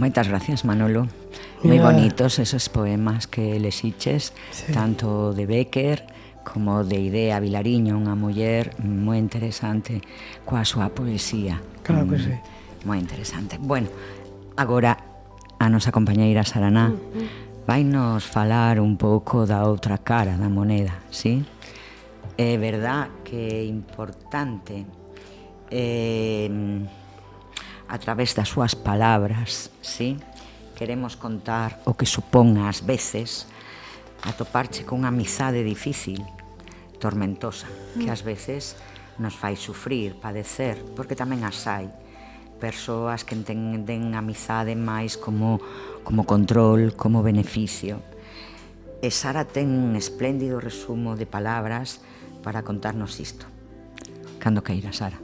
Moitas gracias, Manolo. Moi bonitos esos poemas que lexiches, tanto de Bécquer como de Idea Vilariño, unha muller moi interesante coa súa poesía. Claro que sí. Moi interesante. Bueno, agora a nosa compañeira Saraná vai nos falar un pouco da outra cara da moneda, sí? É verdad que é importante a través das súas palabras, sí? Queremos contar o que supón ás veces atoparche con unha amizade difícil, tormentosa, que ás veces nos fai sufrir, padecer, porque tamén as hai persoas que entenden a amizade máis como control, como beneficio. E Sara ten un espléndido resumo de palabras para contarnos isto. Cando queira, Sara.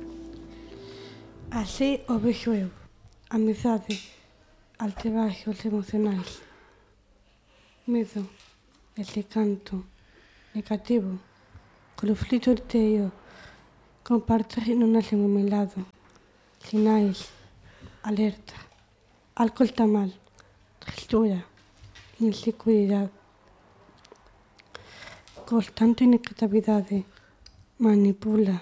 Así o vexo eu, amizade, altibajos emocionais, medo, ese canto negativo, conflito interior, compartir non nace ao meu lado, sinais, alerta, álcool está mal, tristura, inseguridade, constante negatividade, manipula,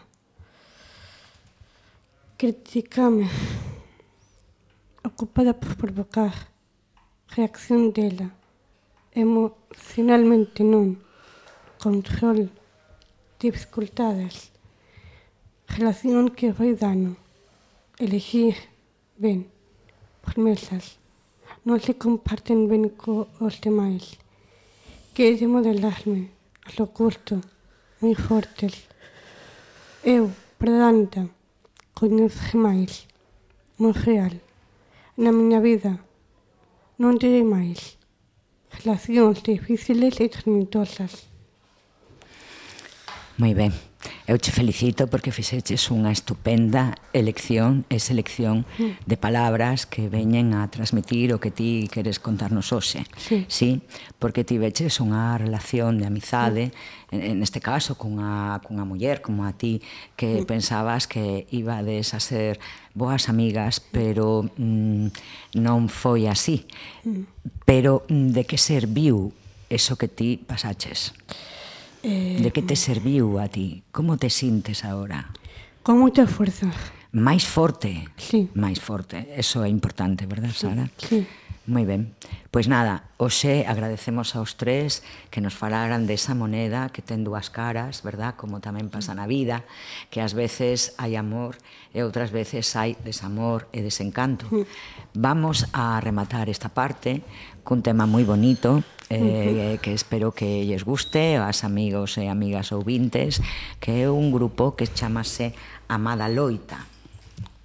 criticame, ocupada por provocar, reacción dela, emocionalmente non, control, dificultades, relación que fai dano, elegir ben, promesas, non se comparten ben cos demais, que de modelarme, a lo curto, moi fortes. Eu, predanta, coñecer máis, moi real, na miña vida, non direi máis, relacións difíciles e tormentosas. Moi ben, eu che felicito porque fixeches unha estupenda elección e selección de palabras que veñen a transmitir o que ti queres contarnos hoxe. Sí, porque ti veches unha relación de amizade, neste caso cunha muller como a ti, que pensabas que ibades a ser boas amigas, pero non foi así. Pero de que serviu eso que ti pasaches? De que te serviu a ti? Como te sintes agora? Con moita forza. Máis forte? Sí. Máis forte. Eso é importante, verdad, Sara? Sí. Moi ben. Pois nada, hoxe agradecemos aos tres que nos falaran desa moneda que ten dúas caras, verdad? Como tamén pasa na vida, que ás veces hai amor e outras veces hai desamor e desencanto. Vamos a rematar esta parte cun tema moi bonito que espero que lles guste aos amigos e amigas ouvintes, que é un grupo que chamase Amada Loita.